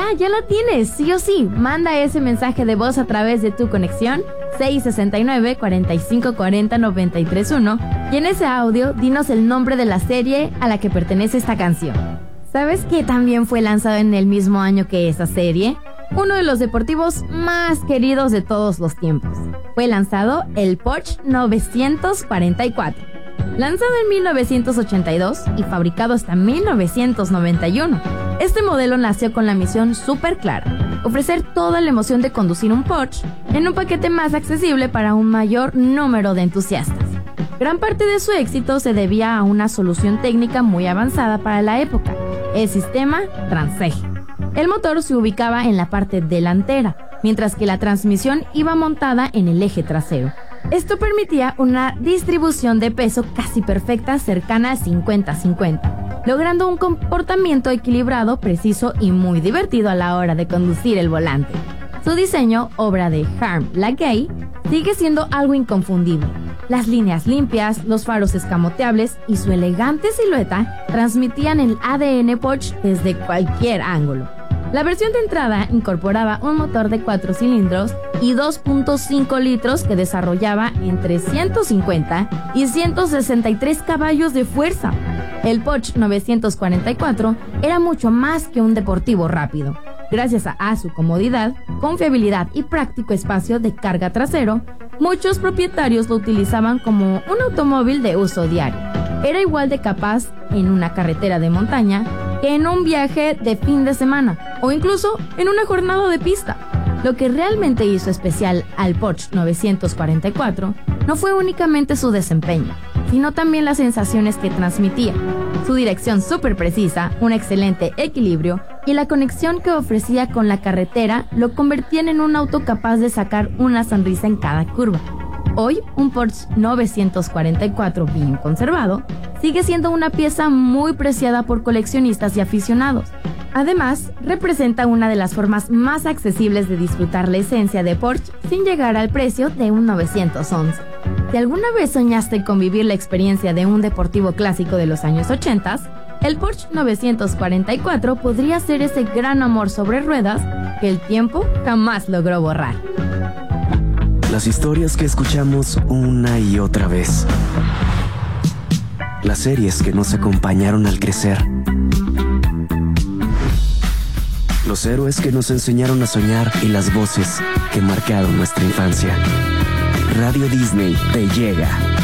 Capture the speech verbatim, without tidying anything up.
ya, ya la tienes, sí o sí. Manda ese mensaje de voz a través de tu conexión seis sesenta y nueve, cuarenta y cinco cuarenta, noventa y tres uno y en ese audio dinos el nombre de la serie a la que pertenece esta canción. ¿Sabes que también fue lanzado en el mismo año que esa serie? Uno de los deportivos más queridos de todos los tiempos. Fue lanzado el Porsche novecientos cuarenta y cuatro. Lanzado en mil novecientos ochenta y dos y fabricado hasta mil novecientos noventa y uno. Este modelo nació con la misión súper clara: ofrecer toda la emoción de conducir un Porsche en un paquete más accesible para un mayor número de entusiastas. Gran parte de su éxito se debía a una solución técnica muy avanzada para la época: el sistema Transeje. El motor se ubicaba en la parte delantera, mientras que la transmisión iba montada en el eje trasero. Esto permitía una distribución de peso casi perfecta, cercana al cincuenta cincuenta, logrando un comportamiento equilibrado, preciso y muy divertido a la hora de conducir el volante. Su diseño, obra de Harm Lagay, sigue siendo algo inconfundible. Las líneas limpias, los faros escamoteables y su elegante silueta transmitían el A D N Porsche desde cualquier ángulo. La versión de entrada incorporaba un motor de cuatro cilindros y dos punto cinco litros que desarrollaba entre ciento cincuenta y ciento sesenta y tres caballos de fuerza. El Porsche novecientos cuarenta y cuatro era mucho más que un deportivo rápido. Gracias a, a su comodidad, confiabilidad y práctico espacio de carga trasero, muchos propietarios lo utilizaban como un automóvil de uso diario. Era igual de capaz en una carretera de montaña que en un viaje de fin de semana o incluso en una jornada de pista. Lo que realmente hizo especial al Porsche novecientos cuarenta y cuatro no fue únicamente su desempeño, sino también las sensaciones que transmitía. Su dirección súper precisa, un excelente equilibrio y la conexión que ofrecía con la carretera lo convertían en un auto capaz de sacar una sonrisa en cada curva. Hoy, un Porsche novecientos cuarenta y cuatro bien conservado sigue siendo una pieza muy preciada por coleccionistas y aficionados. Además, representa una de las formas más accesibles de disfrutar la esencia de Porsche sin llegar al precio de un novecientos once. Si alguna vez soñaste con vivir la experiencia de un deportivo clásico de los años ochenta, el Porsche novecientos cuarenta y cuatro podría ser ese gran amor sobre ruedas que el tiempo jamás logró borrar. Las historias que escuchamos una y otra vez. Las series que nos acompañaron al crecer. Los héroes que nos enseñaron a soñar y las voces que marcaron nuestra infancia. Radio Disney te llega.